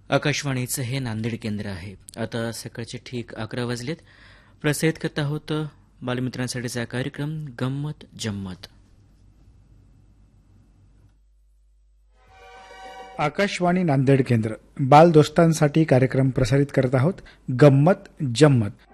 आकाशवाणीचं हे नांदेड केंद्र आहे. आता सकाळचे ठीक 11 वाजलेत. प्रसारित करत आहोत बालमित्रांसाठीचा कार्यक्रम गंमत जम्मत. आकाशवाणी नांदेड केंद्र बाल दोस्तांसाठी कार्यक्रम प्रसारित करत आहोत गंमत जम्मत.